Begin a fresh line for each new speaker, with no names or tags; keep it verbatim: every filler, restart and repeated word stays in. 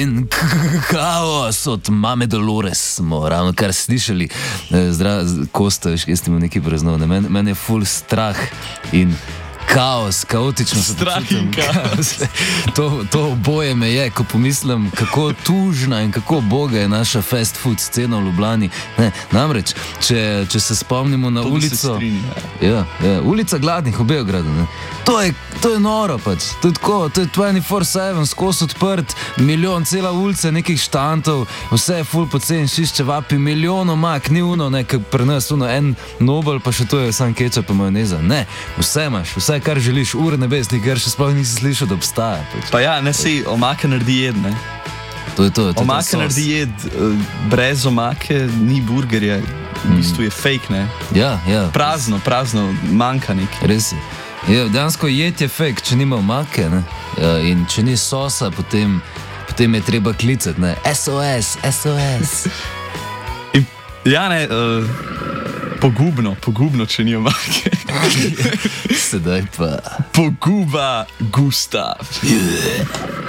En kaos od mame Dolores smo ravno kar slišali. Zdrav, Kosta, jaz ti imam nekaj preznovne. Meni men je ful strah in kaos, kaotično se
strah in kaos.
To, to oboje me je, ko pomislim, kako tužna in kako boga je naša fast food scena v Ljubljani. Ne, namreč, če, če se spomnimo na
to
ulico, ja, ja, ulica Gladnih v Beogradu, ne, to je, to je noro pač, to je tako, to je dvajset štiri sedem, skos odprt, milijon, cela ulica nekih štantov, vse je ful pocen, šišče vapi, milijon omak, ni uno, ne, kak pri nas uno, en Nobel, pa še to je sam kečap pa majoneza, ne, vse imaš, vse kar želiš, ur nebesnih, ker še sploh nisi slišal, da obstaja. Pač.
Pa ja, ne sej, omake naredi jed, ne?
To je to, to je
omake naredi jed, brez omake ni burgerja, v bistvu je fake, ne?
Ja, ja.
Prazno, prazno, manjka nekaj.
Res je. Ja, dejansko jed je fake, če nima omake, ne? Ja, in če ni sosa, potem, potem je treba klicati, ne? S O S, S O S.
In, ja, ne, uh, pogubno, pogubno, če ni omake.
Sedaj pa.
Poguba Gustav.